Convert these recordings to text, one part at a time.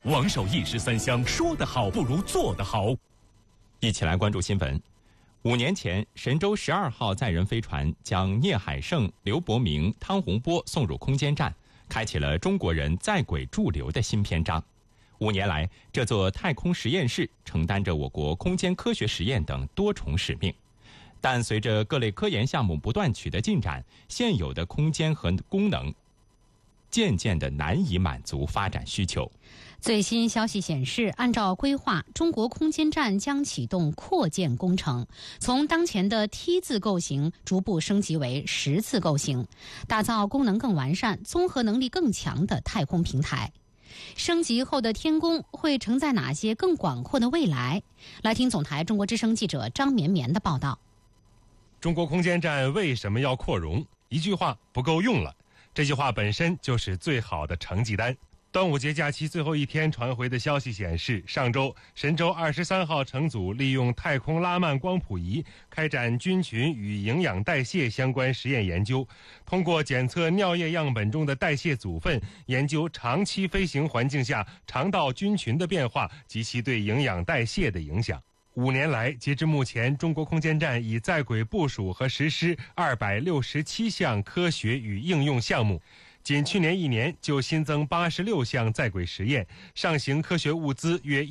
王守义十三香，说得好不如做得好。 一起来关注新闻。5年前，神舟12号载人飞船将聂海胜、刘伯明、汤洪波送入空间站，开启了中国人在轨驻留的新篇章。5年来，这座太空实验室承担着我国空间科学实验等多重使命。但随着各类科研项目不断取得进展，现有的空间和功能渐渐地难以满足发展需求。 最新消息显示，按照规划，中国空间站将启动扩建工程，从当前的 T 字构型逐步升级为10字构型，打造功能更完善、综合能力更强的太空平台。升级后的天宫会承载哪些更广阔的未来？来听总台中国之声记者张绵绵的报道。 中国空间站为什么要扩容？一句话不够用了，这句话本身就是最好的成绩单。端午节假期最后一天传回的消息显示，上周神舟23号乘组利用太空拉曼光谱仪开展菌群与营养代谢相关实验研究，通过检测尿液样本中的代谢组分，研究长期飞行环境下肠道菌群的变化及其对营养代谢的影响。5年来，截至目前，中国空间站已在轨部署和实施267项科学与应用项目。仅去年1年就新增86项在轨实验，上行科学物资约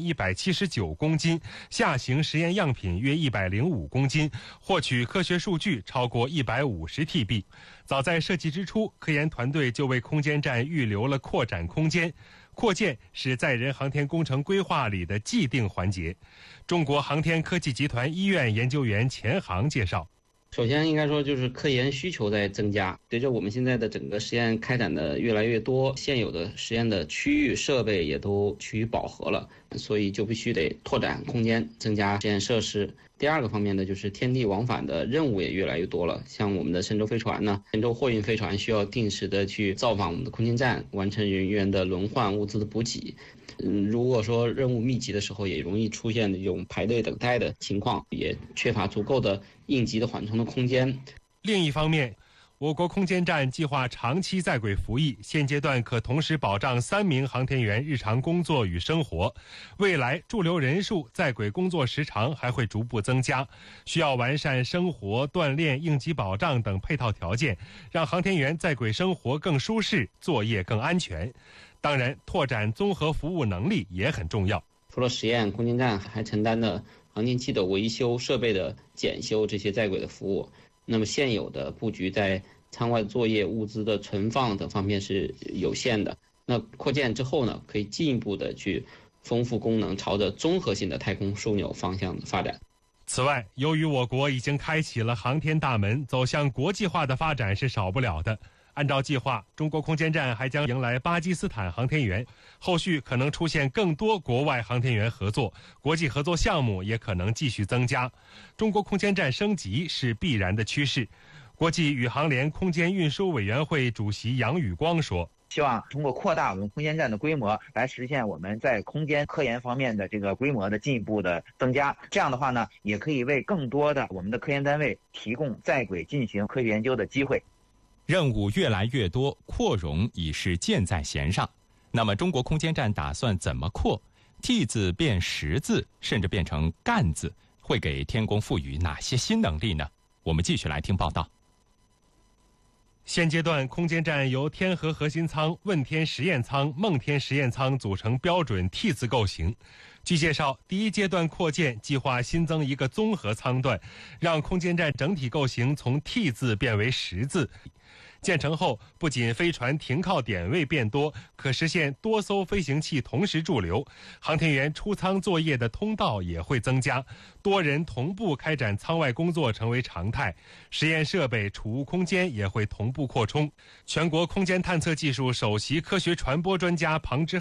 1179公斤，下行实验样品约105公斤，获取科学数据超过150 TB。早在设计之初，科研团队就为空间站预留了扩展空间。扩建是载人航天工程规划里的既定环节。中国航天科技集团医院研究员钱航介绍， 首先应该说就是科研需求在增加，随着我们现在的整个实验开展的越来越多，现有的实验的区域设备也都趋于饱和了，所以就必须得拓展空间，增加实验设施。第二个方面呢，就是天地往返的任务也越来越多了，像我们的神舟飞船呢，神舟货运飞船需要定时的去造访我们的空间站，完成人员的轮换、物资的补给。如果说任务密集的时候，也容易出现这种排队等待的情况，也缺乏足够的应急的缓冲的空间。 另一方面，我国空间站计划长期在轨服役，现阶段可同时保障3名航天员日常工作与生活。未来驻留人数、在轨工作时长还会逐步增加，需要完善生活、锻炼、应急保障等配套条件，让航天员在轨生活更舒适，作业更安全。当然，拓展综合服务能力也很重要。 除了实验，空间站还承担了航天器的维修、设备的检修这些在轨的服务。那么现有的布局在舱外作业、物资的存放等方面是有限的。那扩建之后呢，可以进一步的去丰富功能，朝着综合性的太空枢纽方向发展。 此外，由于我国已经开启了航天大门，走向国际化的发展是少不了的。按照计划，中国空间站还将迎来巴基斯坦航天员，后续可能出现更多国外航天员合作，国际合作项目也可能继续增加。中国空间站升级是必然的趋势。国际宇航联空间运输委员会主席杨宇光说， 希望通过扩大我们空间站的规模，来实现我们在空间科研方面的这个规模的进一步的增加。这样的话呢，也可以为更多的我们的科研单位提供在轨进行科学研究的机会。 任务越来越多，扩容已是箭在弦上。那么中国空间站打算怎么扩？ T 字变10字，甚至变成干字，会给天宫赋予哪些新能力呢？我们继续来听报道。 现阶段，空间站由天河核心舱、问天实验舱、梦天实验舱组成标准 T 字构型。据介绍，第一阶段扩建计划新增一个综合舱段，让空间站整体构型从 T 字变为10字。建成后，不仅飞船停靠点位变多，可实现多艘飞行器同时驻留，航天员出舱作业的通道也会增加，多人同步开展舱外工作成为常态，实验设备、储物空间也会同步扩充。全国空间探测技术首席科学传播专家庞之